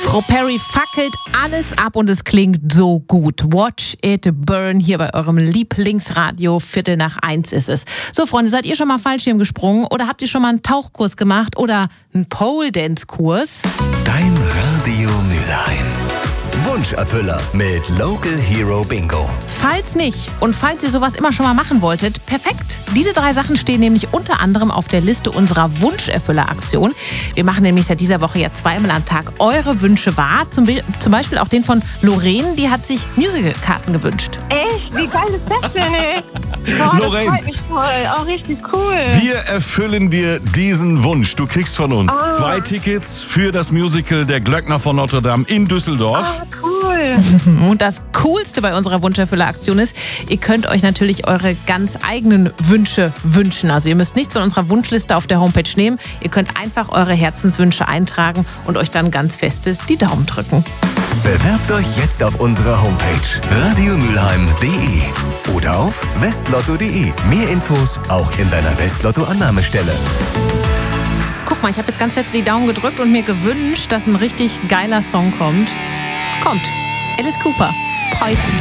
Frau Perry fackelt alles ab und es klingt so gut. Watch it burn hier bei eurem Lieblingsradio. 1:15 ist es. So, Freunde, seid ihr schon mal Fallschirm gesprungen oder habt ihr schon mal einen Tauchkurs gemacht oder einen Pole-Dance-Kurs? Dein Radio Mülheim. Wunscherfüller mit Local Hero Bingo. Falls nicht und falls ihr sowas immer schon mal machen wolltet, perfekt. Diese 3 Sachen stehen nämlich unter anderem auf der Liste unserer Wunscherfüller-Aktion. Wir machen nämlich seit dieser Woche ja 2-mal am Tag eure Wünsche wahr. Zum Beispiel auch den von Lorraine, die hat sich Musical-Karten gewünscht. Echt? Wie geil ist das denn, ey? Boah, Lorraine. das freut mich voll. Auch richtig cool. Wir erfüllen dir diesen Wunsch. Du kriegst von uns 2 Tickets für das Musical Der Glöckner von Notre Dame in Düsseldorf. Cool. Und das Coolste bei unserer Wunscherfüller-Aktion ist, ihr könnt euch natürlich eure ganz eigenen Wünsche wünschen. Also ihr müsst nichts von unserer Wunschliste auf der Homepage nehmen. Ihr könnt einfach eure Herzenswünsche eintragen und euch dann ganz feste die Daumen drücken. Bewerbt euch jetzt auf unserer Homepage radiomülheim.de oder auf westlotto.de. Mehr Infos auch in deiner Westlotto-Annahmestelle. Guck mal, ich habe jetzt ganz fest die Daumen gedrückt und mir gewünscht, dass ein richtig geiler Song kommt. Kommt. Alice Cooper. Poison.